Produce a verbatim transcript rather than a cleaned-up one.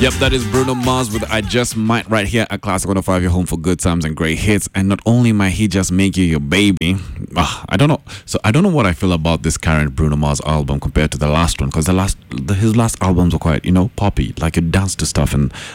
Yep, that is Bruno Mars with I Just Might right here at Classic one oh five, your home for good times and great hits. And not only might he just make you your baby, ah, I don't know. So I don't know what I feel about this current Bruno Mars album compared to the last one, because the last, the, his last albums were quite, you know, poppy, like you dance to stuff, and